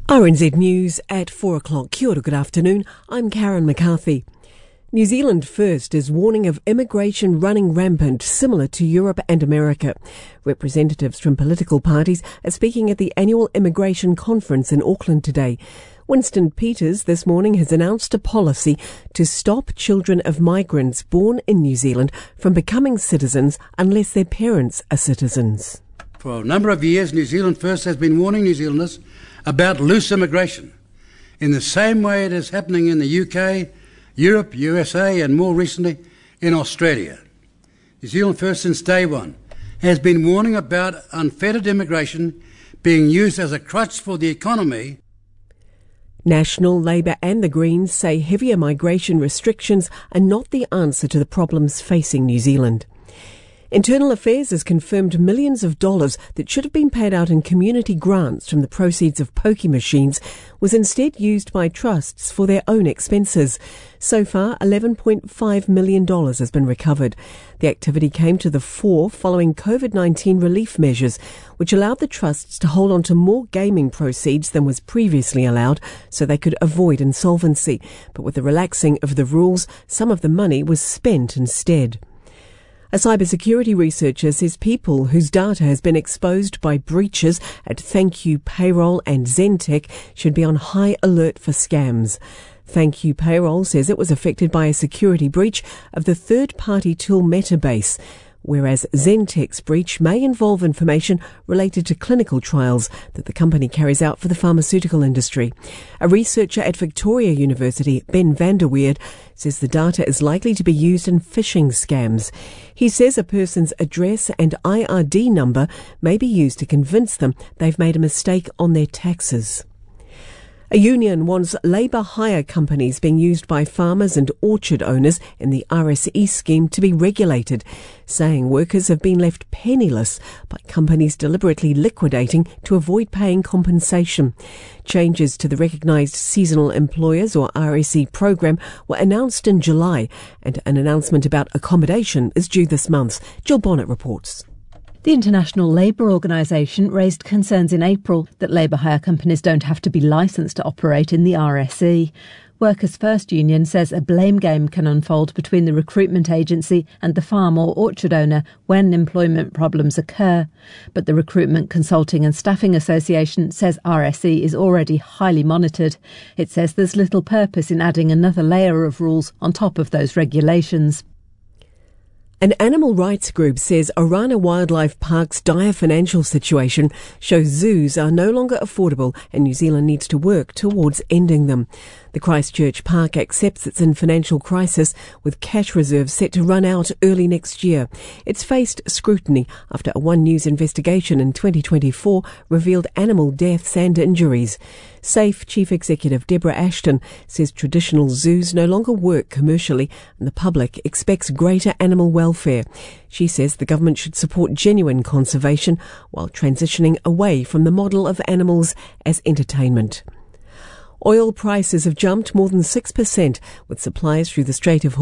RNZ News at 4 o'clock. Kia ora, good afternoon. I'm Karen McCarthy. New Zealand First is warning of immigration running rampant, similar to Europe and America. Representatives from political parties are speaking at the annual immigration conference in Auckland today. Winston Peters this morning has announced a policy to stop children of migrants born in New Zealand from becoming citizens unless their parents are citizens. For a number of years, New Zealand First has been warning New Zealanders about loose immigration, in the same way it is happening in the UK, Europe, USA and more recently in Australia. New Zealand First since day one has been warning about unfettered immigration being used as a crutch for the economy. National, Labour and the Greens say heavier migration restrictions are not the answer to the problems facing New Zealand. Internal Affairs has confirmed millions of dollars that should have been paid out in community grants from the proceeds of pokie machines was instead used by trusts for their own expenses. So far, $11.5 million has been recovered. The activity came to the fore following COVID-19 relief measures, which allowed the trusts to hold on to more gaming proceeds than was previously allowed so they could avoid insolvency. But with the relaxing of the rules, some of the money was spent instead. A cybersecurity researcher says people whose data has been exposed by breaches at ThankYou Payroll and Zentech should be on high alert for scams. ThankYou Payroll says it was affected by a security breach of the third-party tool Metabase, whereas Zentech's breach may involve information related to clinical trials that the company carries out for the pharmaceutical industry. A researcher at Victoria University, Ben van der Weerd, says the data is likely to be used in phishing scams. He says a person's address and IRD number may be used to convince them they've made a mistake on their taxes. A union wants labour hire companies being used by farmers and orchard owners in the RSE scheme to be regulated, saying workers have been left penniless by companies deliberately liquidating to avoid paying compensation. Changes to the Recognised Seasonal Employers or RSE program were announced in July, and an announcement about accommodation is due this month. Jill Bonnet reports. The International Labour Organisation raised concerns in April that labour hire companies don't have to be licensed to operate in the RSE. Workers' First Union says a blame game can unfold between the recruitment agency and the farm or orchard owner when employment problems occur. But the Recruitment Consulting and Staffing Association says RSE is already highly monitored. It says there's little purpose in adding another layer of rules on top of those regulations. An animal rights group says Orana Wildlife Park's dire financial situation shows zoos are no longer affordable and New Zealand needs to work towards ending them. The Christchurch Park accepts it's in financial crisis with cash reserves set to run out early next year. It's faced scrutiny after a One News investigation in 2024 revealed animal deaths and injuries. SAFE Chief Executive Deborah Ashton says traditional zoos no longer work commercially and the public expects greater animal welfare. She says the government should support genuine conservation while transitioning away from the model of animals as entertainment. Oil prices have jumped more than 6%, with supplies through the Strait of